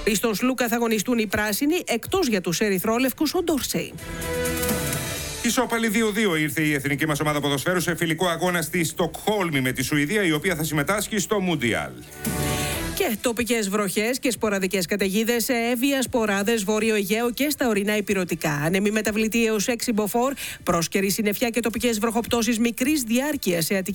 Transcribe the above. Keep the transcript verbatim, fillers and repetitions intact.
Στον Σλούκα θα αγωνιστούν οι πράσινοι, εκτός για τους ερυθρόλευκους ο Ντόρσεϊ. Ισόπαλη δύο δύο ήρθε η εθνική μας ομάδα ποδοσφαίρου σε φιλικό αγώνα στη Στοκχόλμη με τη Σουηδία, η οποία θα συμμετάσχει στο Μουντιάλ. Και τοπικές βροχές και σποραδικές καταιγίδες σε Εύβοια, Σποράδες, Βόρειο Αιγαίο και στα ορεινά ηπειρωτικά. Ανέμοι μεταβλητή έως έξι μποφόρ, πρόσκαιρη συννεφιά και τοπικές βροχοπτώσεις μικρής διάρκειας σε Αττική